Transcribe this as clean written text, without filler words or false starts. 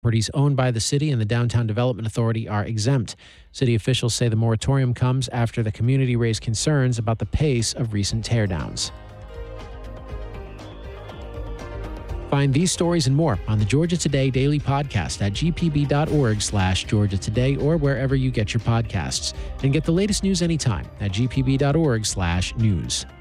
Properties owned by the city and the Downtown Development Authority are exempt. City officials say the moratorium comes after the community raised concerns about the pace of recent teardowns. Find these stories and more on the Georgia Today Daily Podcast at gpb.org/Georgia Today or wherever you get your podcasts. And get the latest news anytime at gpb.org/news.